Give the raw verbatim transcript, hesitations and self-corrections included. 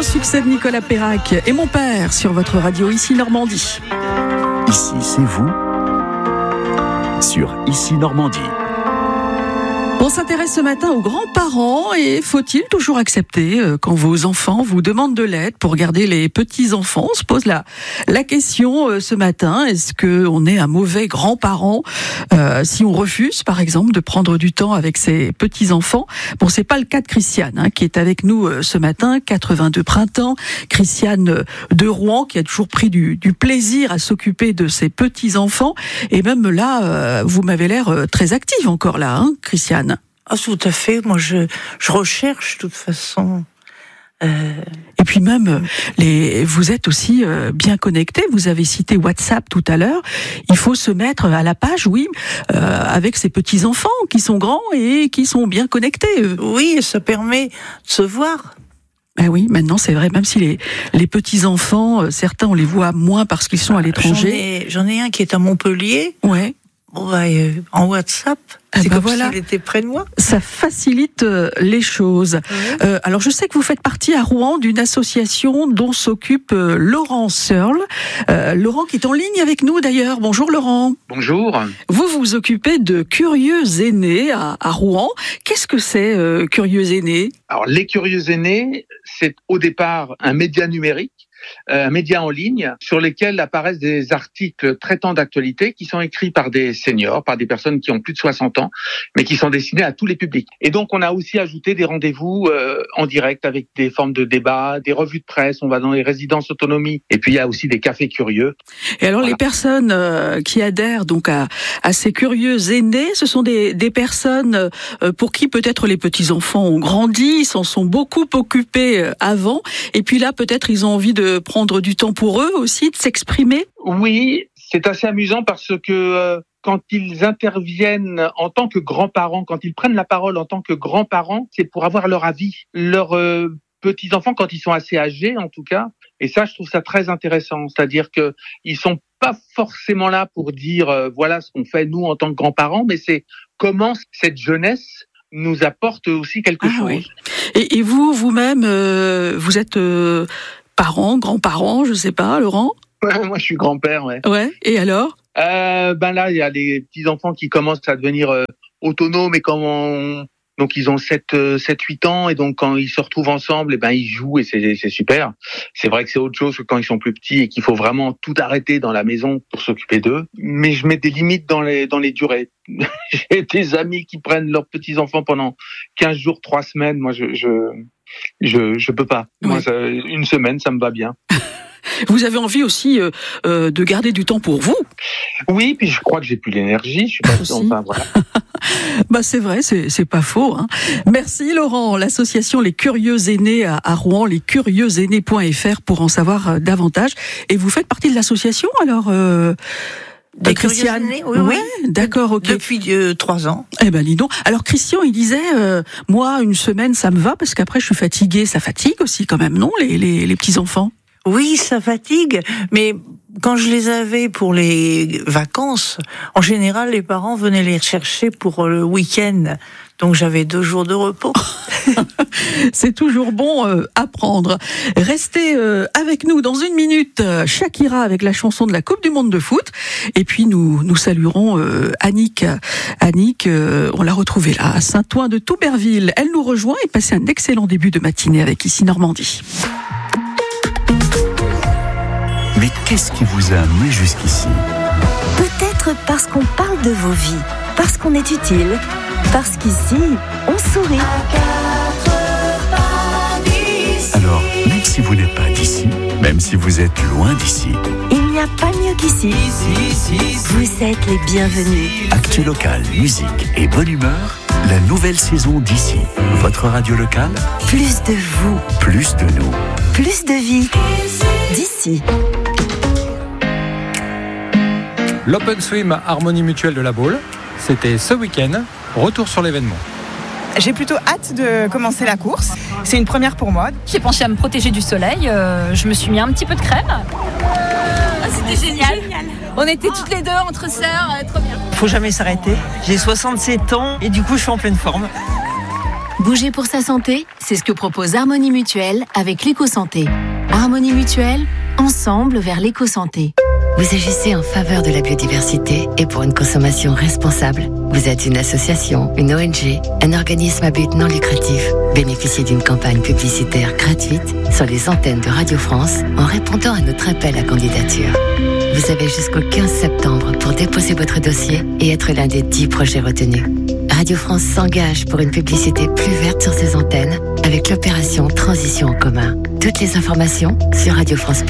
gros succès de Nicolas Perrac et Mon père sur votre radio Ici Normandie. Ici, c'est vous sur Ici Normandie. On s'intéresse ce matin aux grands-parents et faut-il toujours accepter euh, quand vos enfants vous demandent de l'aide pour garder les petits-enfants? On se pose la, la question euh, ce matin, est-ce qu'on est un mauvais grand-parent euh, si on refuse par exemple de prendre du temps avec ses petits-enfants? Bon, c'est pas le cas de Christiane hein, qui est avec nous euh, ce matin, quatre-vingt-deux printemps, Christiane euh, de Rouen qui a toujours pris du, du plaisir à s'occuper de ses petits-enfants et même là, euh, vous m'avez l'air euh, très active encore là, hein, Christiane. Ah, tout à fait. Moi, je, je recherche, de toute façon. Euh... Et puis même, les, vous êtes aussi euh, bien connectés. Vous avez cité WhatsApp tout à l'heure. Il faut se mettre à la page, oui, euh, avec ces petits-enfants qui sont grands et qui sont bien connectés. Eux. Oui, ça permet de se voir. Ben oui, maintenant c'est vrai, même si les, les petits-enfants, certains on les voit moins parce qu'ils sont à l'étranger. J'en ai, j'en ai un qui est à Montpellier. Ouais. Bon, bah, euh, en WhatsApp, c'est ben comme voilà. s'il était près de moi. Ça facilite euh, les choses. Ouais. Euh, alors je sais que vous faites partie à Rouen d'une association dont s'occupe euh, Laurent Searle. Euh, Laurent qui est en ligne avec nous d'ailleurs. Bonjour Laurent. Bonjour. Vous vous occupez de Curieux Aînés à, à Rouen. Qu'est-ce que c'est euh, Curieux Aînés? Alors les Curieux Aînés, c'est au départ un média numérique. Un média en ligne sur lesquels apparaissent des articles traitant d'actualité qui sont écrits par des seniors, par des personnes qui ont plus de soixante ans, mais qui sont destinés à tous les publics. Et donc, on a aussi ajouté des rendez-vous euh, en direct avec des formes de débat, des revues de presse, on va dans les résidences autonomie, et puis il y a aussi des cafés curieux. Et alors, voilà. Les personnes euh, qui adhèrent donc à, à ces Curieux Aînés, ce sont des, des personnes euh, pour qui peut-être les petits-enfants ont grandi, ils s'en sont beaucoup occupés avant, et puis là, peut-être ils ont envie de prendre du temps pour eux aussi, de s'exprimer? Oui, c'est assez amusant parce que euh, quand ils interviennent en tant que grands-parents, quand ils prennent la parole en tant que grands-parents, c'est pour avoir leur avis, leurs euh, petits-enfants quand ils sont assez âgés en tout cas. Et ça, je trouve ça très intéressant. C'est-à-dire que ils sont pas forcément là pour dire euh, voilà ce qu'on fait nous en tant que grands-parents, mais c'est comment cette jeunesse nous apporte aussi quelque ah, chose. Oui. Et, et vous, vous-même, euh, vous êtes euh, parents, grands-parents, je sais pas, Laurent? Ouais, moi je suis grand-père, ouais. Ouais. Et alors? Euh, ben là, il y a des petits enfants qui commencent à devenir euh, autonomes et quand on... donc ils ont sept, huit ans et donc quand ils se retrouvent ensemble, et ben ils jouent et c'est, c'est super. C'est vrai que c'est autre chose que quand ils sont plus petits et qu'il faut vraiment tout arrêter dans la maison pour s'occuper d'eux. Mais je mets des limites dans les dans les durées. J'ai des amis qui prennent leurs petits enfants pendant quinze jours, trois semaines. Moi, je je je, je peux pas. Moi, ouais. ça, une semaine, ça me va bien. Vous avez envie aussi euh, euh, de garder du temps pour vous? Oui, puis je crois que j'ai plus l'énergie. Je suis pas aussi. Enfin, voilà. Bah c'est vrai, c'est c'est pas faux. Hein. Merci Laurent. L'association Les Curieux Aînés à, à Rouen, les curieux aînés point f r pour en savoir euh, davantage. Et vous faites partie de l'association alors euh, Des Christiane? Curieux Aînés, oui, oui. Ouais, d'accord, ok. Depuis euh, trois ans. Eh ben dis donc. Alors Christian, il disait, euh, moi une semaine ça me va parce qu'après je suis fatigué. Ça fatigue aussi quand même, non, les les, les petits enfants? Oui, ça fatigue, mais quand je les avais pour les vacances, en général, les parents venaient les chercher pour le week-end. Donc j'avais deux jours de repos. C'est toujours bon euh, à prendre. Restez euh, avec nous dans une minute. Euh, Shakira avec la chanson de la Coupe du Monde de foot. Et puis nous nous saluerons euh, Annick. Annick, euh, on l'a retrouvée là à Saint-Ouen de Touberville. Elle nous rejoint et passez un excellent début de matinée avec Ici Normandie. Mais qu'est-ce qui vous a amené jusqu'ici? Peut-être parce qu'on parle de vos vies, parce qu'on est utile, parce qu'ici, on sourit. Alors, même si vous n'êtes pas d'ici, même si vous êtes loin d'ici, il n'y a pas mieux qu'ici. Ici, ici, vous êtes les bienvenus. Actu local, musique et bonne humeur, la nouvelle saison d'Ici. Votre radio locale, plus de vous, plus de nous, plus de vie. D'ici. L'Open Swim Harmonie Mutuelle de la Baule, c'était ce week-end. Retour sur l'événement. J'ai plutôt hâte de commencer la course. C'est une première pour moi. J'ai pensé à me protéger du soleil. Euh, je me suis mis un petit peu de crème. Ah, c'était génial. génial. On était toutes les deux entre sœurs. Euh, trop bien. Faut jamais s'arrêter. J'ai soixante-sept ans et du coup, je suis en pleine forme. Bouger pour sa santé, c'est ce que propose Harmonie Mutuelle avec l'éco-santé. Harmonie Mutuelle, ensemble vers l'éco-santé. Vous agissez en faveur de la biodiversité et pour une consommation responsable. Vous êtes une association, une O N G, un organisme à but non lucratif. Bénéficiez d'une campagne publicitaire gratuite sur les antennes de Radio France en répondant à notre appel à candidature. Vous avez jusqu'au quinze septembre pour déposer votre dossier et être l'un des dix projets retenus. Radio France s'engage pour une publicité plus verte sur ses antennes avec l'opération Transition en commun. Toutes les informations sur Radio France.